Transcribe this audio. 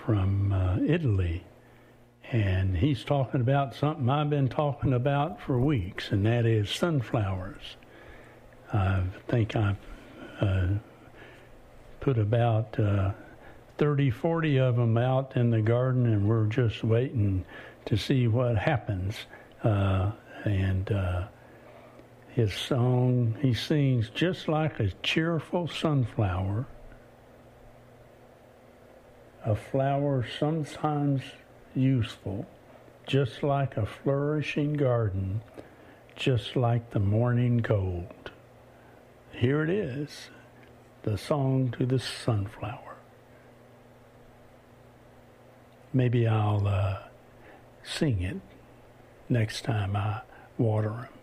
from Italy. And he's talking about something I've been talking about for weeks, and that is sunflowers. I think I've put about 30, 40 of them out in the garden, and we're just waiting to see what happens. His song, he sings just like a cheerful sunflower, a flower sometimes useful, just like a flourishing garden, just like the morning gold. Here it is, the song to the sunflower. Maybe I'll sing it next time I water them.